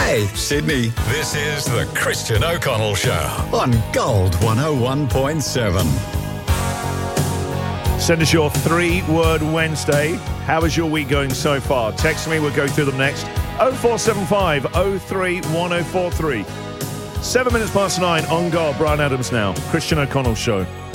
Hey, Sydney. This is the Christian O'Connell Show. On Gold 101.7. Send us your 3-word Wednesday. How is your week going so far? Text me, we'll go through them next. 0475 03 1043. 7 minutes past 9 on Gold. Brian Adams now. Christian O'Connell Show.